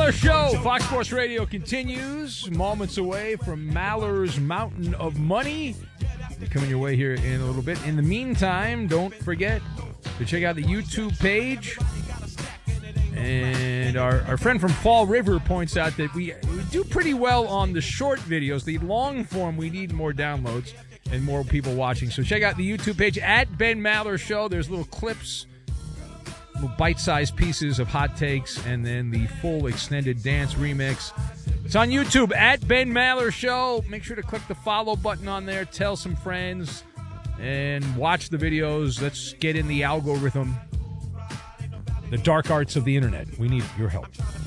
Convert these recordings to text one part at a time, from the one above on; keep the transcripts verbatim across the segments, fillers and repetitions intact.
Maller Show. Fox Sports Radio continues. Moments away from Maller's Mountain of Money. They're coming your way here in a little bit. In the meantime, don't forget to check out the YouTube page. And our, our friend from Fall River points out that we, we do pretty well on the short videos. The long form, we need more downloads and more people watching. So check out the YouTube page at Ben Maller Show. There's little clips, little bite-sized pieces of hot takes, and then the full extended dance remix. It's on YouTube at Ben Maller Show. Make sure to click the follow button on there. Tell some friends and watch the videos. Let's get in the algorithm. The dark arts of the internet. We need your help.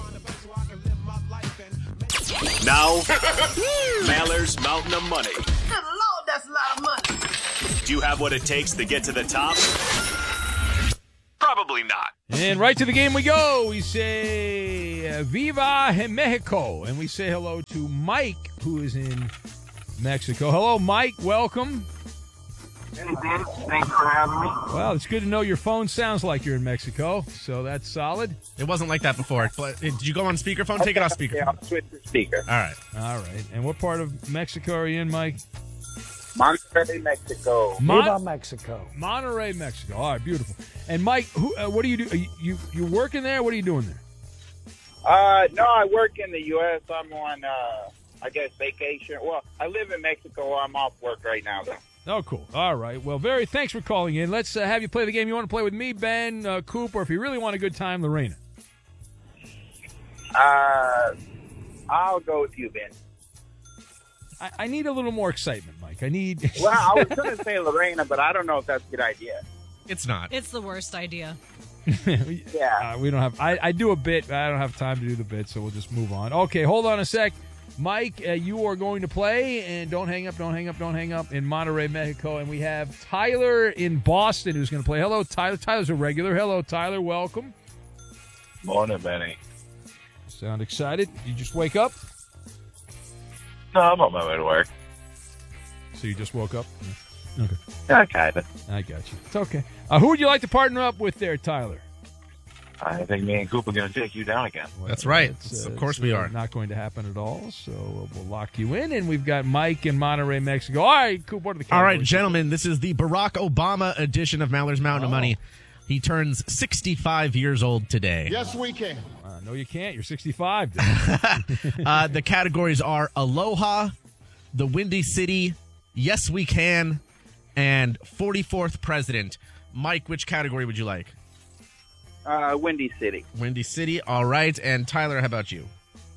Now, Maller's Mountain of Money. Good Lord, that's a lot of money. Do you have what it takes to get to the top? Probably not. And right to the game we go. We say Viva Mexico. And we say hello to Mike, who is in Mexico. Hello, Mike. Welcome. Hey, Dave. Thanks for having me. Well, it's good to know your phone sounds like you're in Mexico, so that's solid. It wasn't like that before. But did you go on speakerphone? Take it off speakerphone. Yeah, I'll switch the speaker. All right. All right. And what part of Mexico are you in, Mike? Monterrey, Mexico. Mon- Viva Mexico. Monterrey, Mexico. All right, beautiful. And Mike, who? Uh, what do you do? Are you, you you working there? What are you doing there? Uh, no, I work in the U S I'm on, uh, I guess, vacation. Well, I live in Mexico. I'm off work right now, though. Oh, cool. All right. Well, very thanks for calling in. Let's uh, have you play the game you want to play with me, Ben, uh, Coop, or if you really want a good time, Lorena. Uh, I'll go with you, Ben. I, I need a little more excitement, Mike. I need. Well, I was going to say Lorena, but I don't know if that's a good idea. It's not. It's the worst idea. Yeah. Uh, we don't have. I, I do a bit. But I don't have time to do the bit, so we'll just move on. Okay, hold on a sec. Mike, uh, you are going to play, and don't hang up, don't hang up, don't hang up, in Monterrey, Mexico. And we have Tyler in Boston who's going to play. Hello, Tyler. Tyler's a regular. Hello, Tyler. Welcome. Morning, Benny. Sound excited? You just wake up? No, I'm on my way to work. So you just woke up? Yeah. Okay. Yeah, kind of. I got you. It's okay. Uh, who would you like to partner up with there, Tyler? I think me and Coop are going to take you down again. Well, That's right. it's, Of course we uh, are. Not going to happen at all, so we'll lock you in. And we've got Mike in Monterrey, Mexico. All right, Coop, what are the categories? All right, gentlemen, this is the Barack Obama edition of Maller's Mountain of Oh. Money. He turns sixty-five years old today. Yes, we can. Uh, no, you can't. You're sixty-five. Uh, the categories are Aloha, The Windy City, Yes We Can, and forty-fourth President. Mike, which category would you like? Uh, Windy City. Windy City, all right. And Tyler, how about you?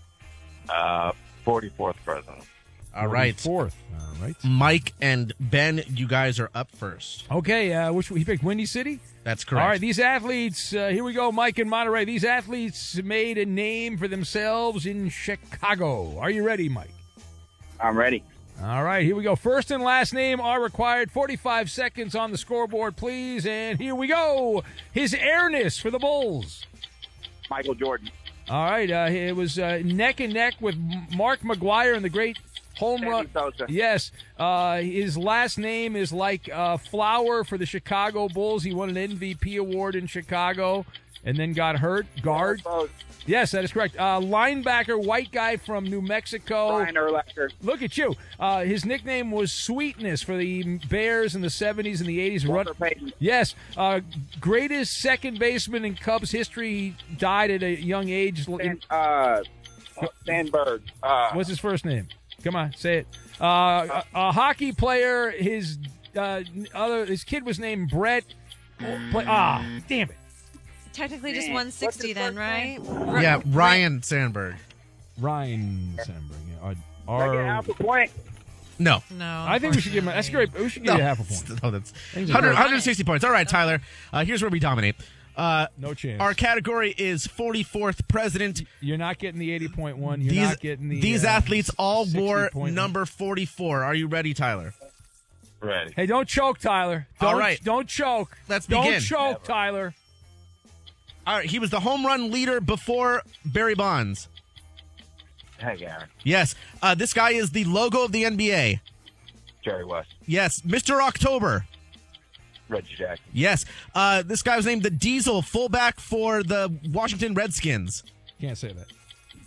Uh, forty-fourth president. All right. Fourth. All right. Mike and Ben, you guys are up first. Okay, uh, which he picked Windy City? That's correct. All right, these athletes, uh, here we go, Mike in Monterey. These athletes made a name for themselves in Chicago. Are you ready, Mike? I'm ready. All right, here we go. First and last name are required. forty-five seconds on the scoreboard, please. And here we go. His airness for the Bulls. Michael Jordan. All right, uh, it was uh, neck and neck with Mark McGuire in the great home Sammy run. Sosa. Yes, uh, his last name is like uh, Flower for the Chicago Bulls. He won an M V P award in Chicago and then got hurt. Guard. Yes, that is correct. Uh, linebacker, white guy from New Mexico. Brian Urlacher. Look at you. Uh, his nickname was Sweetness for the Bears in the seventies and the eighties. Walter Payton. Yes. Uh, greatest second baseman in Cubs history. He died at a young age. Stan, uh, Sandberg. Uh, What's his first name? Come on, say it. Uh, a, a hockey player. His uh, other his kid was named Brett. Play, ah, damn it. Technically just Man, one sixty what's his then, first right? Yeah, Ryan Sandberg. Ryan Sandberg. Yeah. Did I get half a point? No. No. I think we should give him. A, that's great. We should give No, you half a point. no that's Things are one hundred, great. one hundred sixty points. All right, Tyler. Uh, here's where we dominate. Uh, No chance. our category is forty-fourth President. You're not getting the eighty point one. You're These, not getting the. these uh, athletes all wore sixty point one. number forty-four. Are you ready, Tyler? Ready. Hey, don't choke, Tyler. Don't, All right. Don't choke. Let's don't begin. choke, Never. Tyler. All right, he was the home run leader before Barry Bonds. Hey, Aaron. Yes. Uh, this guy is the logo of the N B A. Jerry West. Yes. Mister October. Reggie Jackson. Yes. Uh, this guy was named the Diesel, fullback for the Washington Redskins. Can't say that.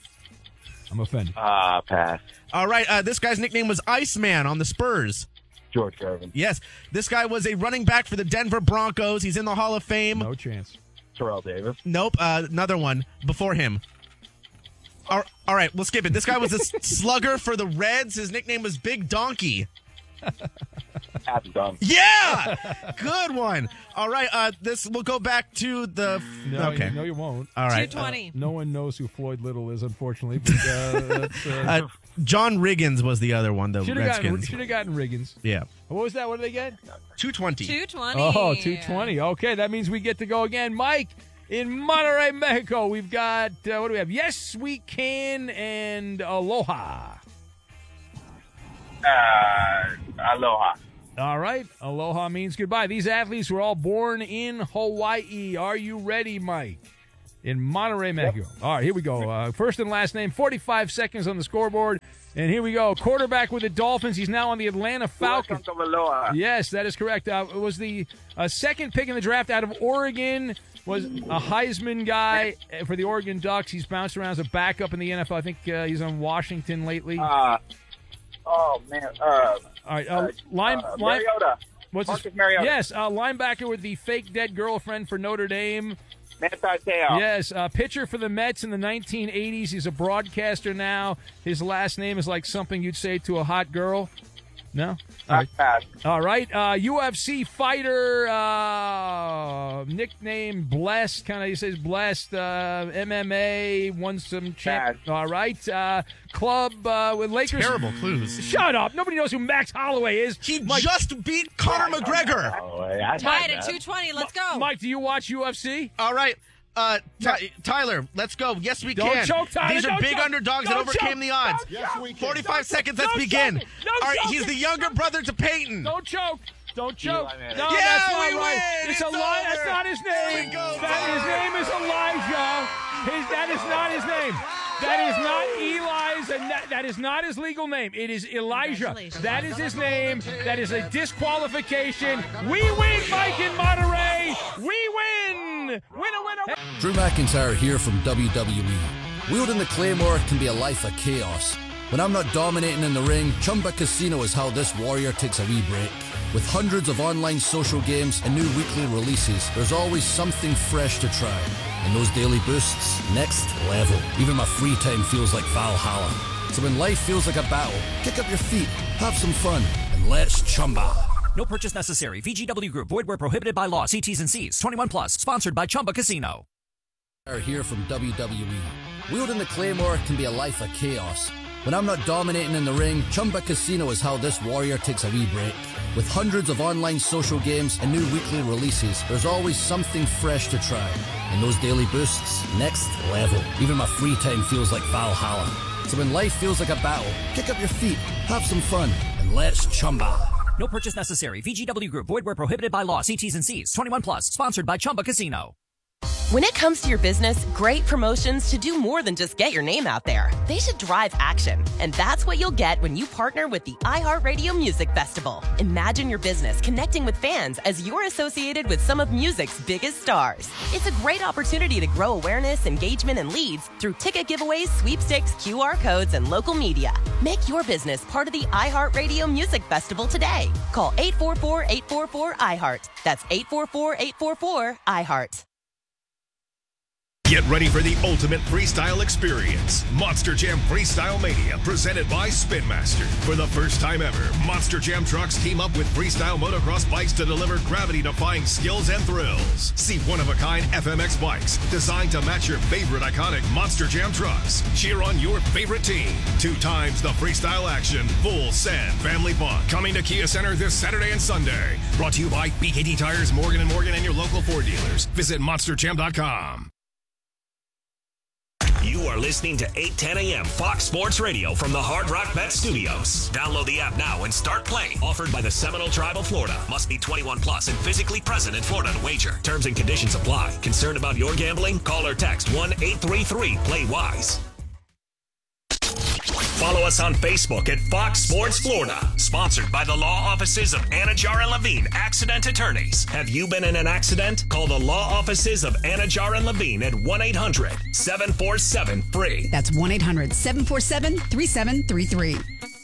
I'm offended. Ah, pass. All right, uh, this guy's nickname was Iceman on the Spurs. George Gervin. Yes, this guy was a running back for the Denver Broncos. He's in the Hall of Fame. No chance. Terrell Davis. Nope, uh, another one before him. All, all right, we'll skip it. This guy was a slugger for the Reds. His nickname was Big Donkey. Adam Dunn. Yeah! Good one. All right, uh, this we'll go back to the... No, okay. no, you won't. All right. two twenty. No one knows who Floyd Little is, unfortunately. But, uh, that's, uh, Uh, John Riggins was the other one, the should have gotten, Redskins. should have gotten Riggins. Yeah. What was that? What did they get? two twenty. two twenty. Oh, two twenty. Okay, that means we get to go again. Mike, in Monterrey, Mexico, we've got, uh, what do we have? Yes, We Can and Aloha. Uh, aloha. All right. Aloha means goodbye. These athletes were all born in Hawaii. Are you ready, Mike? In Monterrey, Mexico. All right, here we go. Uh, first and last name, forty-five seconds on the scoreboard. And here we go. Quarterback with the Dolphins. He's now on the Atlanta Falcons. Welcome to Aloha. Yes, that is correct. Uh, it was the uh, second pick in the draft out of Oregon. Was a Heisman guy for the Oregon Ducks. He's bounced around as a backup in the N F L. I think uh, he's on Washington lately. Uh, oh, man. Uh, All right, uh, line, uh, line, Mariota. what's Marcus his, Mariota. Yes, uh, linebacker with the fake dead girlfriend for Notre Dame. Manti Te'o. Yes, uh, pitcher for the Mets in the nineteen eighties. He's a broadcaster now. His last name is like something you'd say to a hot girl. No? All right. Pass. All right. Uh, U F C fighter, uh, nickname Blessed, kind of he says Blessed, uh, M M A, won some champ. Bad. All right. Uh, club uh, with Lakers. Terrible clues. Shut up. Nobody knows who Max Holloway is. He Mike, just beat Conor McGregor. Oh, I Tied had at that. two twenty. Let's go. Mike, do you watch U F C? All right. Uh, Ty- Tyler, let's go. Yes, we Don't can. choke, Tyler. These are Don't big choke. underdogs Don't that overcame choke. the odds. Don't Yes, we can. forty-five seconds. Let's Don't begin. choke it. Don't All right, choke he's it. the younger brother to Peyton. Don't choke. Don't choke. Eli Manning. No, Yeah, that's not we right. win. It's, It's a lie. That's over. not his name. There we go, That, his Tyler. name is Elijah. His, that is not his name. That is not Eli's, and that, that is not his legal name. It is Elijah. Congratulations. That is his name. That is a disqualification. We win, Mike in Monterey. We win. Winner, winner. Drew McIntyre here from W W E. Wielding the Claymore can be a life of chaos. When I'm not dominating in the ring, Chumba Casino is how this warrior takes a wee break. With hundreds of online social games and new weekly releases, there's always something fresh to try. And those daily boosts, next level. Even my free time feels like Valhalla. So when life feels like a battle, kick up your feet, have some fun, and let's Chumba. No purchase necessary. V G W Group. Void where prohibited by law. See T's and C's. twenty-one plus. Sponsored by Chumba Casino. Here from W W E. Wielding the Claymore can be a life of chaos. When I'm not dominating in the ring, Chumba Casino is how this warrior takes a wee break. With hundreds of online social games and new weekly releases, there's always something fresh to try. And those daily boosts, next level. Even my free time feels like Valhalla. So when life feels like a battle, kick up your feet, have some fun, and let's Chumba. No purchase necessary. V G W Group. Void where prohibited by law. See T's and C's. twenty-one plus. Sponsored by Chumba Casino. When it comes to your business, great promotions should do more than just get your name out there. They should drive action. And that's what you'll get when you partner with the iHeartRadio Music Festival. Imagine your business connecting with fans as you're associated with some of music's biggest stars. It's a great opportunity to grow awareness, engagement, and leads through ticket giveaways, sweepstakes, Q R codes, and local media. Make your business part of the iHeartRadio Music Festival today. Call eight four four, eight four four, I heart. That's eight four four, eight four four, I heart. Get ready for the ultimate freestyle experience. Monster Jam Freestyle Mania, presented by Spin Master. For the first time ever, Monster Jam trucks team up with freestyle motocross bikes to deliver gravity-defying skills and thrills. See one-of-a-kind F M X bikes designed to match your favorite iconic Monster Jam trucks. Cheer on your favorite team. Two times the freestyle action. Full send family fun. Coming to Kia Center this Saturday and Sunday. Brought to you by B K T Tires, Morgan and Morgan, and your local Ford dealers. Visit monster jam dot com. You are listening to eight ten a.m. Fox Sports Radio from the Hard Rock Bet Studios. Download the app now and start playing. Offered by the Seminole Tribe of Florida. Must be twenty-one plus and physically present in Florida to wager. Terms and conditions apply. Concerned about your gambling? Call or text one eight three three play wise. Follow us on Facebook at Fox Sports Florida. Sponsored by the law offices of Anajar and Levine, accident attorneys. Have you been in an accident? Call the law offices of Anajar and Levine at one eight hundred seven four seven free. That's one eight hundred seven four seven three seven three three.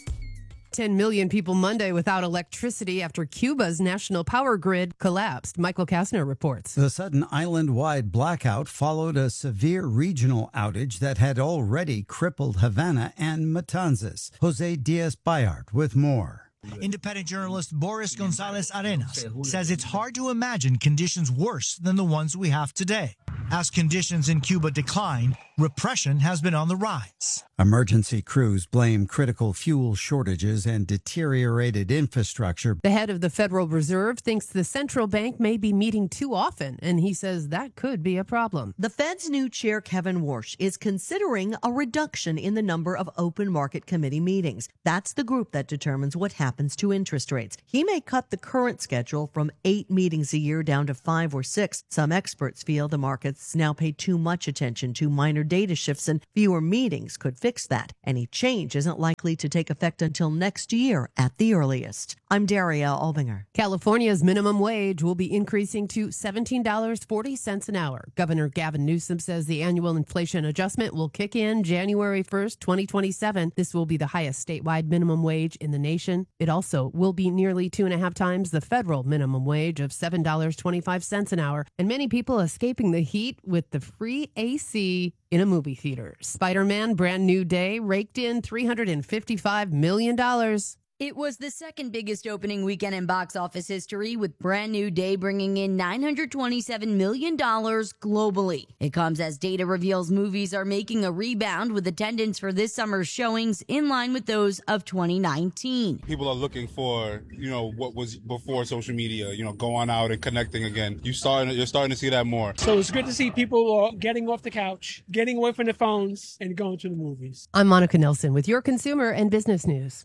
ten million people Monday without electricity after Cuba's national power grid collapsed. Michael Kastner reports. The sudden island-wide blackout followed a severe regional outage that had already crippled Havana and Matanzas. Jose Diaz-Bayart with more. Independent journalist Boris Gonzalez Arenas says it's hard to imagine conditions worse than the ones we have today. As conditions in Cuba decline, repression has been on the rise. Emergency crews blame critical fuel shortages and deteriorated infrastructure. The head of the Federal Reserve thinks the central bank may be meeting too often, and he says that could be a problem. The Fed's new chair, Kevin Warsh, is considering a reduction in the number of open market committee meetings. That's the group that determines what happens to interest rates. He may cut the current schedule from eight meetings a year down to five or six. Some experts feel the markets now pay too much attention to minor data shifts, and fewer meetings could fix that. Any change isn't likely to take effect until next year at the earliest. I'm Daria Albinger. California's minimum wage will be increasing to seventeen dollars and forty cents an hour. Governor Gavin Newsom says the annual inflation adjustment will kick in January first, twenty twenty-seven. This will be the highest statewide minimum wage in the nation. It also will be nearly two and a half times the federal minimum wage of seven dollars and twenty-five cents an hour. And many people escaping the heat with the free A C in a movie theater. Spider-Man Brand New Day raked in three hundred fifty-five million dollars. It was the second biggest opening weekend in box office history, with Brand New Day bringing in nine hundred twenty-seven million dollars globally. It comes as data reveals movies are making a rebound, with attendance for this summer's showings in line with those of twenty nineteen. People are looking for, you know, what was before social media, you know, going out and connecting again. You starting, you're starting to see that more. So it's good to see people uh, getting off the couch, getting away from their phones, and going to the movies. I'm Monica Nelson with your consumer and business news.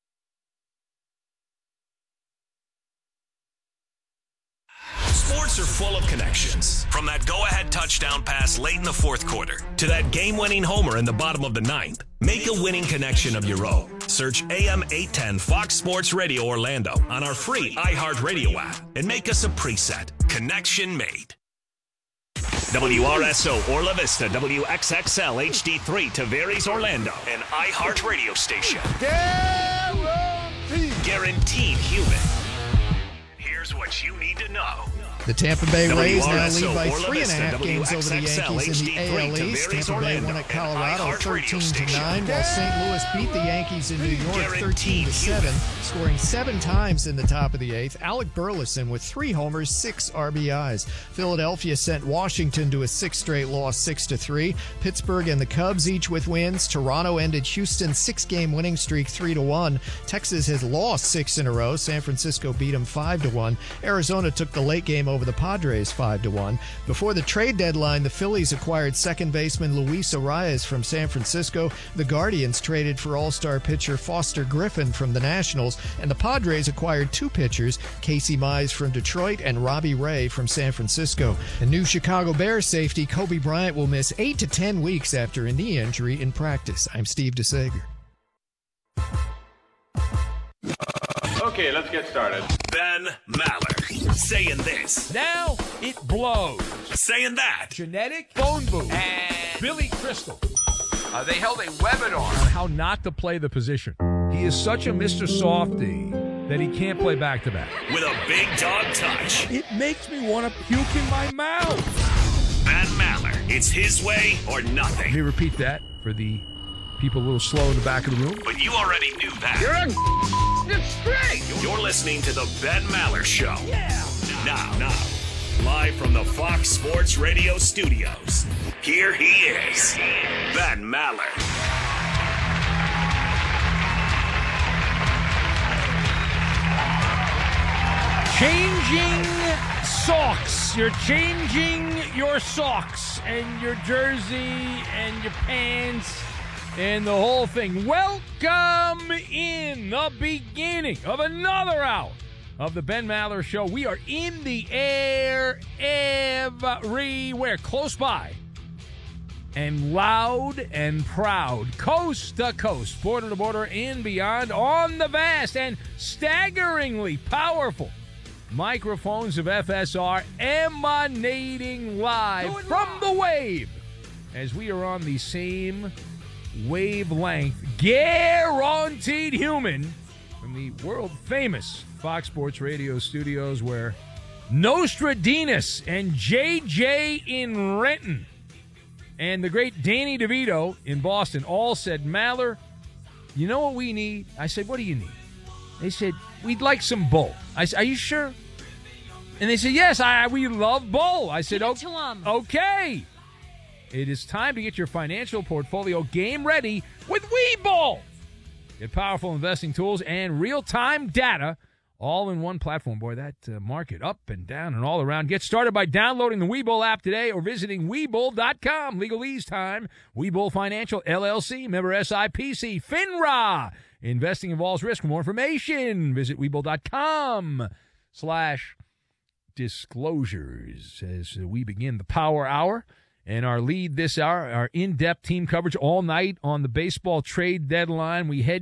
Sports are full of connections. From that go-ahead touchdown pass late in the fourth quarter to that game-winning homer in the bottom of the ninth, make a winning connection of your own. Search A M eight ten Fox Sports Radio Orlando on our free iHeartRadio app and make us a preset. Connection made. W R S O Orla Vista, W X X L H D three Tavares Orlando, an iHeartRadio station. Guaranteed. Guaranteed human. Here's what you need to know. The Tampa Bay Rays now lead by three and a half games over the Yankees in the A L East. Tampa Bay won at Colorado thirteen to nine, while Saint Louis beat the Yankees in New York thirteen to seven, scoring seven times in the top of the eighth. Alec Burleson with three homers, six R B Is. Philadelphia sent Washington to a sixth straight loss, six to three. Pittsburgh and the Cubs each with wins. Toronto ended Houston's six-game winning streak three to one. Texas has lost six in a row. San Francisco beat them five to one. Arizona took the late game over the Padres five to one. Before the trade deadline, the Phillies acquired second baseman Luis Arias from San Francisco. The Guardians traded for all-star pitcher Foster Griffin from the Nationals, and the Padres acquired two pitchers, Casey Mize from Detroit and Robbie Ray from San Francisco. A new Chicago Bears safety, Kobe Bryant, will miss eight to ten weeks after a knee injury in practice. I'm Steve DeSager. Okay, let's get started. Ben Maller saying this. Now it blows. Saying that. Genetic phone booth. And Billy Crystal. Uh, they held a webinar on how not to play the position. He is such a Mister Softy that he can't play back-to-back. With a big dog touch. It makes me want to puke in my mouth. Ben Maller. It's his way or nothing. Let me repeat that for the people a little slow in the back of the room. But you already knew that. You're a it's great. You're listening to the Ben Maller Show. Yeah. Now, now, live from the Fox Sports Radio studios, here he is, Ben Maller. Changing socks. You're changing your socks and your jersey and your pants and the whole thing. Welcome in the beginning of another hour of the Ben Maller Show. We are in the air everywhere, close by. and loud and proud, coast to coast, border to border, and beyond, on the vast and staggeringly powerful microphones of F S R, emanating live from the wave as we are on the same wavelength, guaranteed human, from the world-famous Fox Sports Radio studios, where Nostradamus and J J in Renton and the great Danny DeVito in Boston all said, Maller, you know what we need? I said, what do you need? They said, we'd like some bull. I said, are you sure? And they said, yes, I we love bull. I said, Give it oh, to 'em. okay. It is time to get your financial portfolio game ready with Webull. Get powerful investing tools and real-time data all in one platform. Boy, that uh, market up and down and all around. Get started by downloading the Webull app today or visiting Webull dot com. Legalese time. Webull Financial, L L C, member S I P C, FINRA. Investing involves risk. For more information, visit Webull dot com slash disclosures as we begin the Power Hour. And our lead this hour, our in-depth team coverage all night on the baseball trade deadline. We head